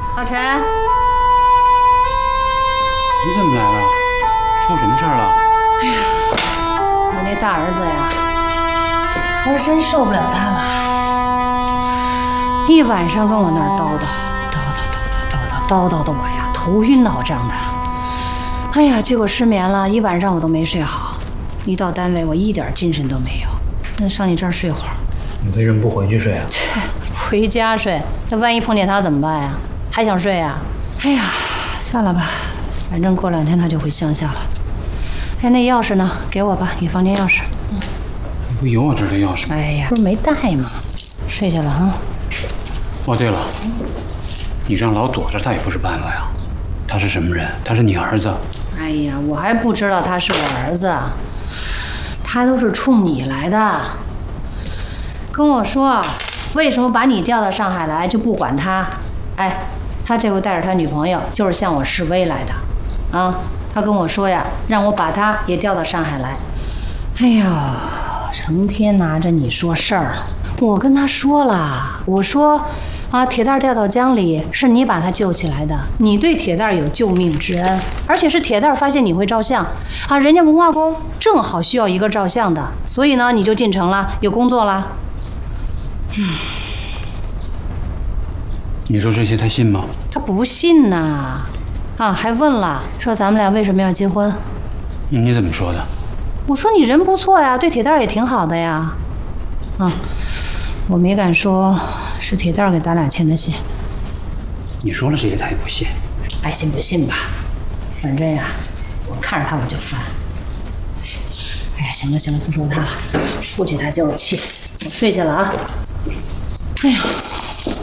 老陈， 你怎么来了？出什么事儿了？ 哎呀，我那大儿子呀，我是真受不了他了，一晚上跟我那儿叨叨的我呀，头晕脑胀的。哎呀，结果失眠了，一晚上我都没睡好。一到单位，我一点精神都没有。那上你这儿睡会儿。 你为什么不回去睡啊？ 回家睡，那万一碰见他怎么办呀？还想睡呀？哎呀，算了吧，反正过2天他就回乡下了。哎，那钥匙呢？给我吧，你房间钥匙。 你不有我这儿的钥匙吗？ 哎呀，不是没带吗？睡去了哈。 哦，对了，你这样老躲着他也不是办法呀。他是什么人？他是你儿子。 哎呀，我还不知道他是我儿子，他都是冲你来的。跟我说，为什么把你调到上海来就不管他？哎，他这回带着他女朋友就是向我示威来的，啊，他跟我说呀，让我把他也调到上海来。哎呦，成天拿着你说事儿，我跟他说了，我说啊，铁蛋掉到江里是你把他救起来的，你对铁蛋有救命之恩，而且是铁蛋发现你会照相，啊，人家文化宫正好需要一个照相的，所以呢，你就进城了，有工作了。 你说这些他信吗？ 他不信呐，啊，还问了，说咱们俩为什么要结婚？ 你怎么说的？ 我说你人不错呀，对铁蛋也挺好的呀。啊，我没敢说是铁蛋给咱俩牵的线。 你说了这些他也不信。 爱信不信吧，反正呀，我看着他我就烦。哎呀，行了行了，不说他了，说起他就是气。我睡去了啊。哎呀。